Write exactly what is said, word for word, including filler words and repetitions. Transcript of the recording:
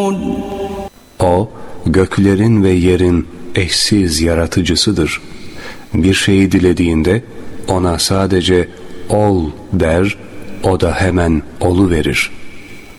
O, göklerin ve yerin eşsiz yaratıcısıdır. Bir şeyi dilediğinde ona sadece ol der, o da hemen oluverir.